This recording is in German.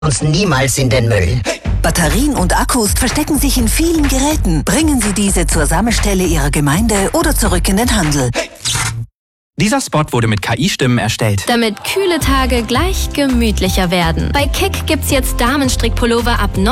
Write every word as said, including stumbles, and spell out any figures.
uns niemals in den Müll. Batterien und Akkus verstecken sich in vielen Geräten. Bringen Sie diese zur Sammelstelle Ihrer Gemeinde oder zurück in den Handel. Dieser Spot wurde mit K I-Stimmen erstellt. Damit kühle Tage gleich gemütlicher werden. Bei Kick gibt's jetzt Damenstrickpullover ab